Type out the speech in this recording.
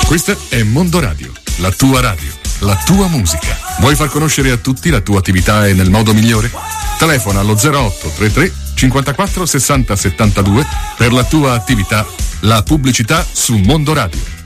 Questa è Mondo Radio, la tua radio, la tua musica. Vuoi far conoscere a tutti la tua attività e nel modo migliore? Telefona allo 0833 54 60 72 per la tua attività, la pubblicità su Mondo Radio.